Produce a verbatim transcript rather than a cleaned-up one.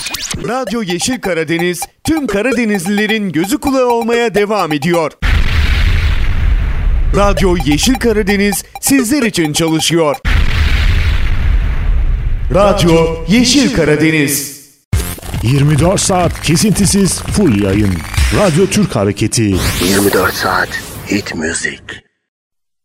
Radyo Yeşil Karadeniz tüm Karadenizlilerin gözü kulağı olmaya devam ediyor. Radyo Yeşil Karadeniz sizler için çalışıyor. Radyo Yeşil Karadeniz. yirmi dört saat kesintisiz full yayın. Radyo Türk Hareketi. yirmi dört saat hit müzik.